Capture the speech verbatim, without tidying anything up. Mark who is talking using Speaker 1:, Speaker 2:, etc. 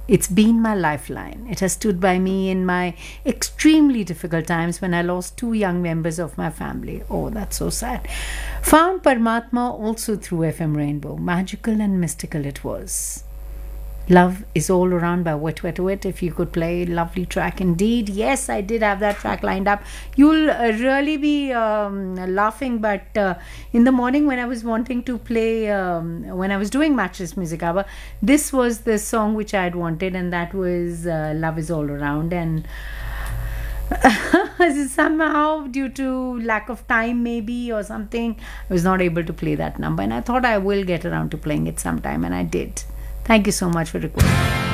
Speaker 1: It's been my lifeline. It has stood by me in my extremely difficult times when I lost two young members of my family. Oh, that's so sad. Found Paramatma also through F M Rainbow. Magical and mystical it was. Love is All Around by Wet Wet Wet. If you could play, lovely track indeed. Yes, I did have that track lined up. You'll uh, really be um, laughing, but uh, in the morning when I was wanting to play, um, when I was doing Matches Music Hour, this was the song which I had wanted, and that was uh, Love is All Around. And somehow, due to lack of time maybe or something, I was not able to play that number, and I thought I will get around to playing it sometime, and I did. Thank you so much for requesting.